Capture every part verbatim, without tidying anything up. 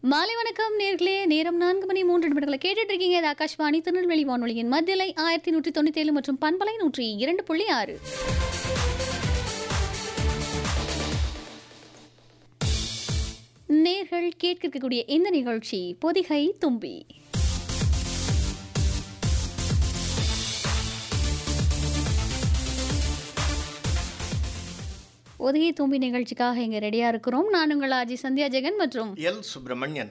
மாலை வணக்கம் நேர்களே. நேரம் நான்கு மணி மூன்று நிமிடங்களை கேட்டுட்டு இருக்கீங்க. இது ஆகாஷ்வாணி திருநெல்வேலி வானொலியின் மத்தியலை ஆயிரத்தி நூற்றி தொண்ணூத்தி ஏழு மற்றும் பண்பலை நூற்றி இரண்டு புள்ளி ஆறு. நேர்கள் கேட்கக்கூடிய இந்த நிகழ்ச்சி பொதிகை தும்பி. பொதிகை தும்பி நிகழ்ச்சிக்காக இங்க ரெடியா இருக்கிறோம். நான் உங்கள் ஆஜி சந்தியா ஜெகன் மற்றும் எல் சுப்பிரமணியன்.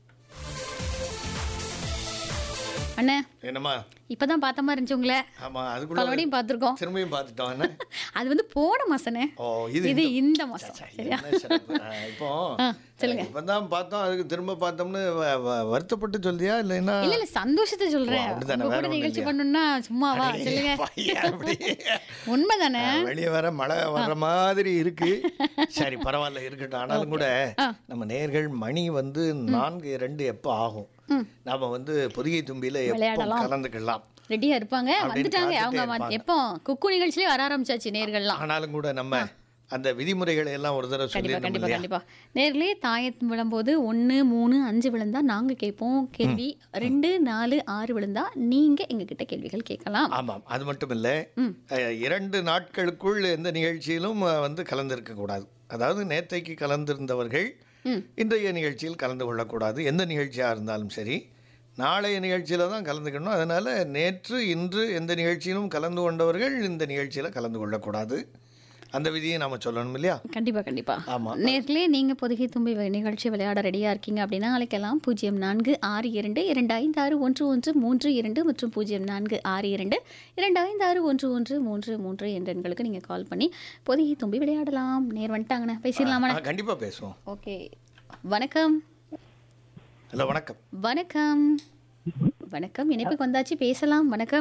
அண்ணா என்னம்மா இப்பதான் பார்த்த மாதிரி இருந்துச்சு உங்களை. ஆமா, அதுக்குள்ள பலவடையும் பார்த்துருக்கோம். திரும்பியும் பார்த்துட்டோம். என்ன அது வந்து போன மாசனே. ஓ, இது இது இந்த மாசம். சரியா? என்ன சிறப்பு. ஆ, இப்போ சொல்லுங்க. இப்பதான் பார்த்தோம், அதுக்கு திரும்ப பார்த்தோம்னு வ- வ- வருத்தப்பட்டு சொல்றியா இல்ல என்ன? இல்ல இல்ல சந்தோஷத்தை சொல்றேன். ஓ, அப்படிதானே, உங்க வேற கூட ஒண்ணும் நிகழ்ச்சி இல்லையா? பண்ணணும்னா சும்மாவா? அடே, சொல்லுங்க. பையா, அப்படி. உண்மைதானே. வெளியே வர மழை வர்ற மாதிரி இருக்கு. சரி, பரவாயில்ல, இருக்கட்டும். ஆனாலும் கூட நம்ம நேர்கள் மணி வந்து நான்கு இரண்டு எப்போ ஆகும், நாம வந்து பொதிகை தும்பியில எப்போ விளையாடலாம். கலந்துக்கலாம் ரெடியா இருப்பாங்க. அப்படின்னு வந்துட்டாங்க அவங்க. காத்துட்டே வந்து- இருப்பாங்க. எப்போ குக்கு நிகழ்ச்சியிலே வர ஆரம்பிச்சாச்சு நேர்கள்லாம். ஆனாலும் கூட நம்ம அந்த விதிமுறைகளை எல்லாம் ஒரு தடவை கண்டிப்பா சொல்லிடணும் கண்டிப்பா இல்லையா? கண்டிப்பா. நேர்களே, தாயத்து விழும்போது ஒன்று மூணு அஞ்சு விழுந்தா நாங்க கேட்போம் கேள்வி. ரெண்டு நாலு ஆறு விழுந்தா நீங்க எங்ககிட்ட கேள்விகள் கேட்கலாம். ஆமாம், அது மட்டும் இல்லை, இரண்டு நாட்களுக்குள் எந்த நிகழ்ச்சியிலும் அஹ், வந்து கலந்திருக்க கூடாது. அதாவது நேற்றைக்கு கலந்திருந்தவர்கள் இன்றைய நிகழ்ச்சியில் கலந்து கொள்ளக்கூடாது. எந்த நிகழ்ச்சியாக இருந்தாலும் சரி, நாளைய நிகழ்ச்சியில் தான் கலந்துக்கணும். அதனால் நேற்று இன்று எந்த நிகழ்ச்சியிலும் கலந்து கொண்டவர்கள் இந்த நிகழ்ச்சியில் கலந்து கொள்ளக்கூடாது. அந்த விதியை நாம் சொல்லணும் இல்லையா? கண்டிப்பா கண்டிப்பா. ஆமாம். நேர்களே, நீங்க பொதிகை தும்பி வி- நிகழ்ச்சி விளையாட ரெடியா இருக்கீங்க அப்படின்னா அழைக்கலாம். பூஜ்ஜியம் நான்கு ஆறு இரண்டு இரண்டு ஐந்து ஆறு ஒன்று ஒன்று மூன்று இரண்டு மற்றும் பூஜ்ஜியம் நான்கு ஆறு இரண்டு இரண்டு ஐந்து ஆறு ஒன்று ஒன்று மூன்று மூன்று என்ற எண்களுக்கு நீங்க கால் பண்ணி பொதிகை தும்பி விளையாடலாம். நேர் வந்துட்டாங்கண்ணே, பேசிடலாமா? கண்டிப்பாக பேசுவோம். ஓகே, வணக்கம். ஹலோ, வணக்கம். வணக்கம் வணக்கம். இணைப்புக்கு வந்தாச்சு, பேசலாம். வணக்கம்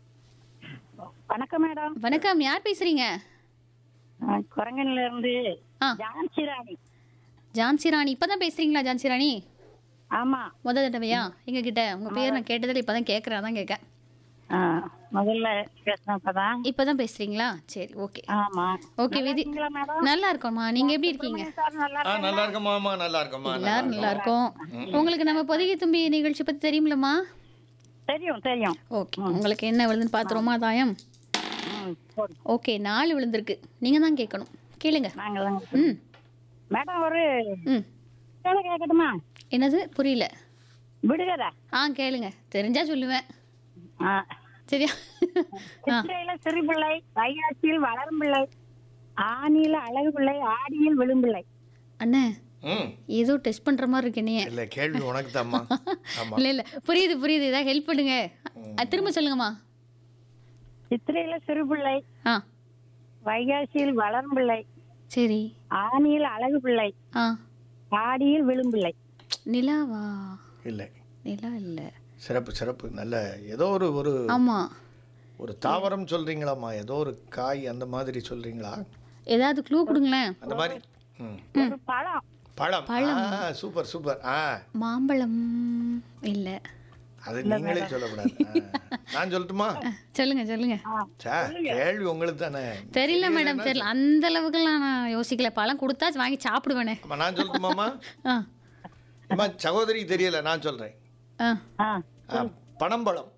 வணக்கம் மேடம். வணக்கம். யார் பேசுறீங்க? குரங்கன்ல இருந்து ஆ. ஜான்சி ராணி. ஜான்சி ராணி. இப்பதான் பேசுறீங்களா ஜான்சி ராணி? ஆமா, முத தடவையா எங்க கிட்ட? உங்க பேர் நான் கேட்டதில்ல, இப்பதான் கேட்கறேன், அதான் கேட்க. ஆ, முதல்ல பேசினப்பதான். இப்பதான் பேசுறீங்களா? சரி, ஓகே ஆமா. ஓகே. விதி இருக்கீங்களா மேடம்? நல்லா இருக்கோம்மா. நீங்க எப்படி இருக்கீங்க? சார் நல்லா ஆ, நல்லா இருக்கமாம்மா, நல்லா இருக்கம்மா. எல்லாரும் நல்லா இருக்கோம். உங்களுக்கு நம்ம பொதிகை தும்பி நிகழ்ச்சி பத்தி தெரியுமில்லம்மா? தெரியும் தெரியும். ஓகே, உங்களுக்கு என்ன விழுதுன்னு பாத்துருவோமா? தாயம். ம், போடுங்க. ஓகே, நாலு விழுந்திருக்கு. நீங்க தான் கேட்கணும். கேளுங்க. நாங்க தான். ம் மேடம், ஒரு ம் கேள்வி கேட்கட்டுமா? என்னது? புரியல. விடுகதா? ஆ கேளுங்க, தெரிஞ்சா சொல்லுவேன். ஆ. சரியா? ஆ சித்திரையில சிறு பிள்ளை, வைகாசியில் வளரும் பிள்ளை, ஆணியில அழகு பிள்ளை, ஆடியில் விழும் பிள்ளை. அண்ணே, ம், ஏதோ டெஸ்ட் பண்ற மாதிரி இருக்கு நீ. இல்லை, கேள்வி உனக்கு தாம்மா. ஆமாம். இல்ல இல்ல, புரியுது புரியுது. ஏதாவது ஹெல்ப் பண்ணுங்க. அஹ், திரும்ப சொல்லுங்கம்மா. சித்திரையில சிறு பிள்ளை, ஆ வைகாசியில் வளரும் பிள்ளை, சரி. ஆணியில் அழகு பிள்ளை, ஆ ஆடியில் விழும் பிள்ளை. நிலாவா? இல்லை, நிலா இல்ல. சிறப்பு சிறப்பு. நல்ல ஏதோ ஒரு ஒரு ஆமா, ஒரு தாவரம் சொல்றீங்களாம்மா? ஏதோ ஒரு காய் அந்த மாதிரி சொல்றீங்களா? ஏதாவது க்ளூ கொடுங்களேன். அந்த மாதிரி. ம். ஒரு பழம். பழம். ஆ, சூப்பர் சூப்பர். ஆ, மாம்பழம் இல்ல. அது நீங்களே சொல்லக்கூடாது. ஆ, நான் சொல்லட்டுமா? சொல்லுங்க சொல்லுங்க. சே, கேள்வி உங்களுக்கு தானே. தெரியல மேடம், தெரியல. அந்த அளவுக்குலாம் நான் யோசிக்கல. பழம் கொடுத்தா வாங்கி சாப்பிடுவேனே. அம்மா, நான் சொல்லட்டுமாம்மா? ஆ அம்மா, சகோதரி தெரியல, நான் சொல்றேன். ஆ ஆ. ஆ, பனம்பழம்.